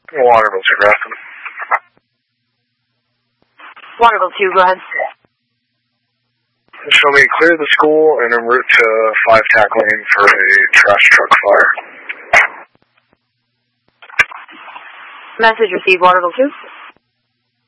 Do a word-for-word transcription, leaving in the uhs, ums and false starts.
Waterville two, Grafton. Waterville two, go ahead. Show me clear the school and en route to five Tack Lane for a trash truck fire. Message received, Waterville two.